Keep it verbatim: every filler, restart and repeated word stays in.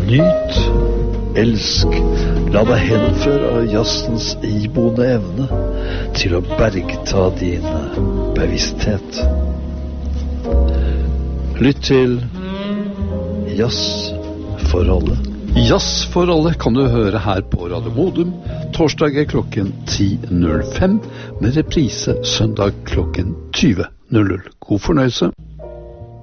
Nyt, elsk, la deg henføre av jazzens iboende evne til å bergta din bevissthet. Lytt til Jazz for alle. Jazz for alle kan du høre her på Radio Modum, torsdager klokken ti null fem, med reprise søndag klokken tyve null null. God fornøyelse.